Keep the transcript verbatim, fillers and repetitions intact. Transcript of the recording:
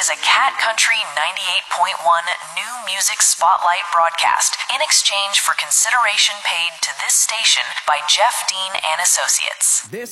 is a Cat Country ninety-eight point one new music spotlight broadcast in exchange for consideration paid to this station by Jeff Dean and Associates. This